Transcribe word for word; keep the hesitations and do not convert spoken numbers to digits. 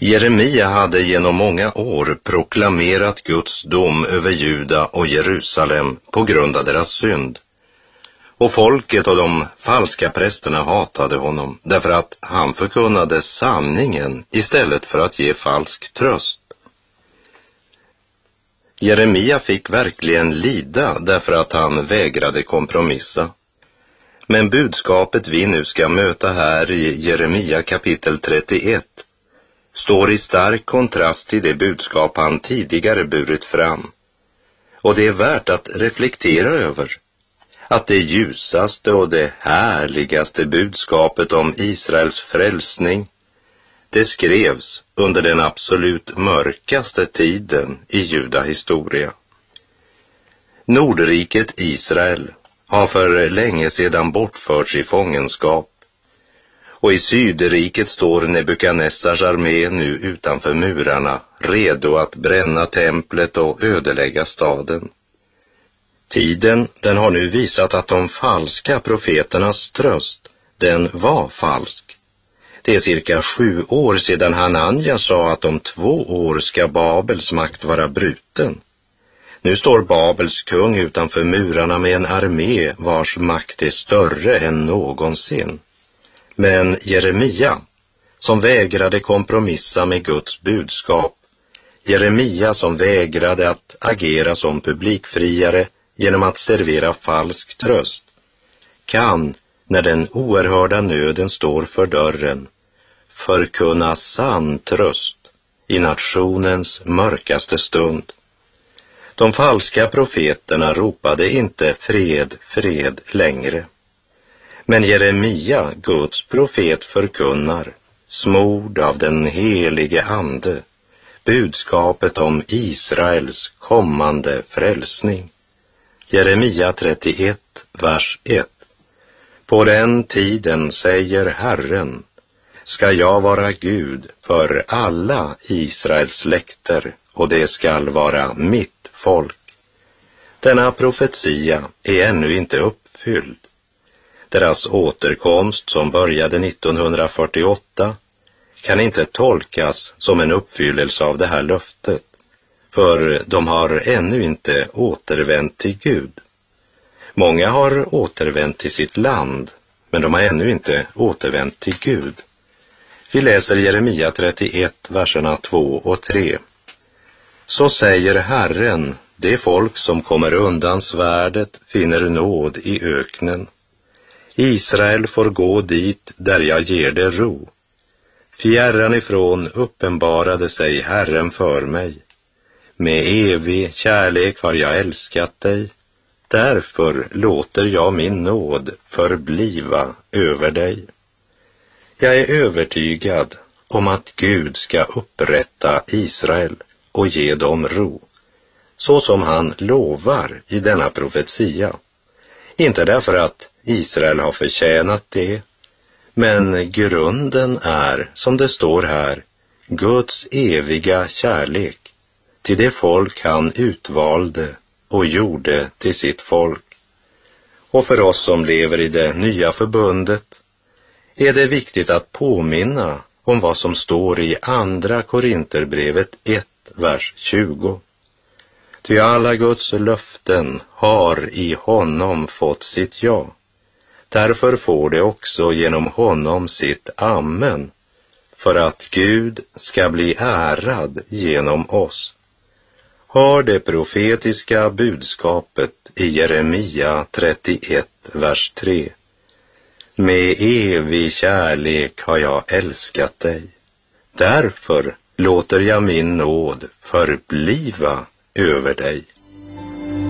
Jeremia hade genom många år proklamerat Guds dom över Juda och Jerusalem på grund av deras synd. Och folket och de falska prästerna hatade honom därför att han förkunnade sanningen istället för att ge falsk tröst. Jeremia fick verkligen lida därför att han vägrade kompromissa. Men budskapet vi nu ska möta här i Jeremia kapitel trettioett står i stark kontrast till det budskap han tidigare burit fram. Och det är värt att reflektera över att det ljusaste och det härligaste budskapet om Israels frälsning, det skrevs under den absolut mörkaste tiden i judahistoria. Nordriket Israel har för länge sedan bortförts i fångenskap, och i Sydriket står Nebukadnessars armé nu utanför murarna, redo att bränna templet och ödelägga staden. Tiden, den har nu visat att de falska profeternas tröst, den var falsk. Det är cirka sju år sedan Hananja sa att om två år ska Babels makt vara bruten. Nu står Babels kung utanför murarna med en armé vars makt är större än någonsin. Men Jeremia, som vägrade kompromissa med Guds budskap, Jeremia som vägrade att agera som publikfriare genom att servera falsk tröst, kan, när den oerhörda nöden står för dörren, förkunna sann tröst i nationens mörkaste stund. De falska profeterna ropade inte fred, fred längre. Men Jeremia, Guds profet, förkunnar, smord av den helige ande, budskapet om Israels kommande frälsning. Jeremia trettioett, vers ett. På den tiden, säger Herren, ska jag vara Gud för alla Israels släkter, och det skall vara mitt folk. Denna profetia är ännu inte uppfylld. Deras återkomst, som började nittonhundrafyrtioåtta, kan inte tolkas som en uppfyllelse av det här löftet, för de har ännu inte återvänt till Gud. Många har återvänt till sitt land, men de har ännu inte återvänt till Gud. Vi läser Jeremia trettioett, verserna två och tre. Så säger Herren, det folk som kommer undan svärdet finner nåd i öknen. Israel får gå dit där jag ger det ro. Fjärran ifrån uppenbarade sig Herren för mig. Med evig kärlek har jag älskat dig. Därför låter jag min nåd förbliva över dig. Jag är övertygad om att Gud ska upprätta Israel och ge dem ro, så som han lovar i denna profetia. Inte därför att Israel har förtjänat det, men grunden är, som det står här, Guds eviga kärlek till det folk han utvalde och gjorde till sitt folk. Och för oss som lever i det nya förbundet är det viktigt att påminna om vad som står i andra Korinterbrevet ett, vers tjugo. Ty alla Guds löften har i honom fått sitt ja. Därför får det också genom honom sitt amen, för att Gud ska bli ärad genom oss. Hör det profetiska budskapet i Jeremia trettioett, vers tre. Med evig kärlek har jag älskat dig. Därför låter jag min nåd förbliva över dig.